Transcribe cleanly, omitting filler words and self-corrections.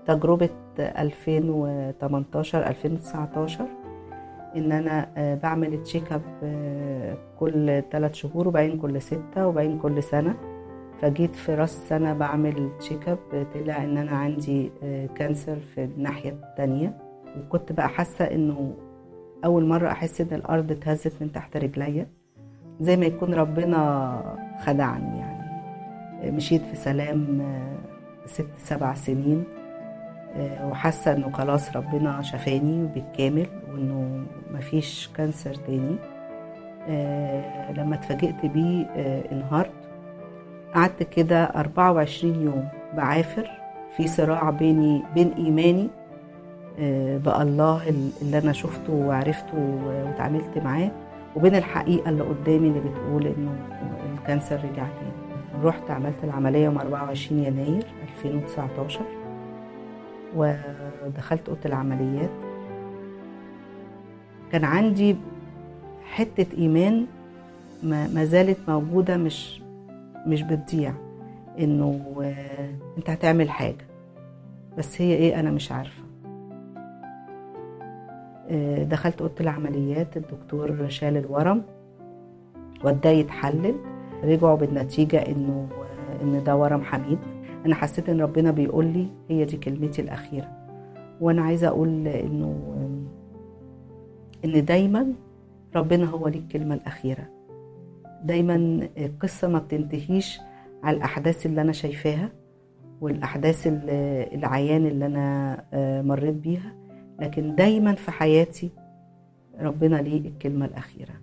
تجربة 2018-2019 ان انا بعمل تشيك اب كل 3 شهور، وبعدين كل 6، وبعدين كل سنة. فجيت في راس سنة بعمل تشيك اب، طلع ان انا عندي كانسر في الناحية التانية. وكنت بقى حاسة انه اول مرة احس ان الارض اتهزت من تحت رجليا، زي ما يكون ربنا خدعني. يعني مشيت في سلام 6-7 سنين، وحاسة انه خلاص ربنا شفاني بالكامل، وانه مفيش كانسر تاني. لما اتفاجئت بيه انهارت. قعدت كده 24 يوم بعافر في صراع بين ايماني بالله اللي انا شفته وعرفته وتعاملت معاه، وبين الحقيقة اللي قدامي اللي بتقول انه الكانسر رجع تاني. رحت عملت العملية يوم 24 يناير 2019، ودخلت اوضه العمليات. كان عندي حته ايمان ما زالت موجوده، مش بتضيع، انه انت هتعمل حاجه، بس هي ايه انا مش عارفه. دخلت اوضه العمليات، الدكتور شال الورم وده يتحلل، رجعوا بالنتيجه ان ده ورم حميد. انا حسيت ان ربنا بيقول لي هي دي كلمتي الاخيره. وانا عايزه اقول ان دايما ربنا هو ليه الكلمه الاخيره. دايما القصه ما بتنتهيش على الاحداث اللي انا شايفاها والاحداث العيان اللي انا مريت بيها، لكن دايما في حياتي ربنا ليه الكلمه الاخيره.